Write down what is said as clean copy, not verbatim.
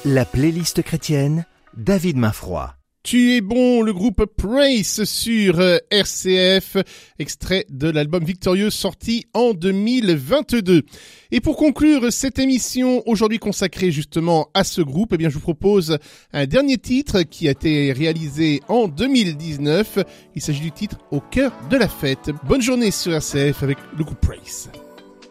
La playlist chrétienne, David Mainfroy. Tu es bon, le groupe Praise sur RCF, extrait de l'album Victorieux sorti en 2022. Et pour conclure cette émission aujourd'hui consacrée justement à ce groupe, eh bien je vous propose un dernier titre qui a été réalisé en 2019. Il s'agit du titre Au cœur de la fête. Bonne journée sur RCF avec le groupe Praise.